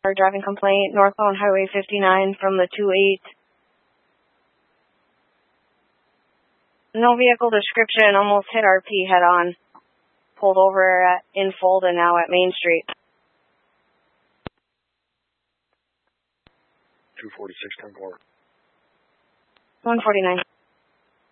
Our driving complaint, northbound Highway 59 from the 2-8. No vehicle description, almost hit RP head on. Pulled over in Fulda now at Main Street. 246, 10-4. 149.